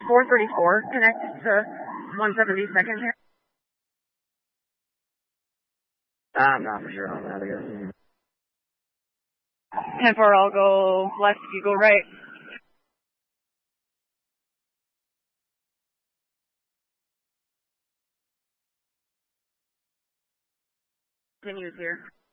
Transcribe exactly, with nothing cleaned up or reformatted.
four thirty-four connect to one seventy-second here. I'm not for sure on that, I guess. ten four, I'll go left if you go right. Continues here.